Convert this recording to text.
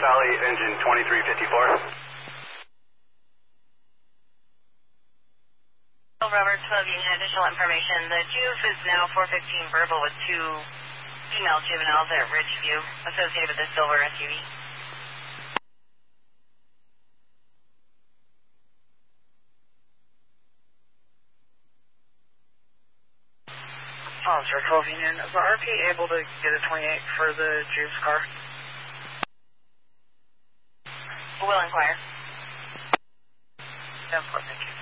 Valley, engine 2354. Robert 12, you need additional information. The juve is now 415 verbal with 2 female juveniles at Ridgeview associated with the silver SUV. Officer 12 Union, is the RP able to get a 28 for the juve's car? We'll inquire. Yes, thank you.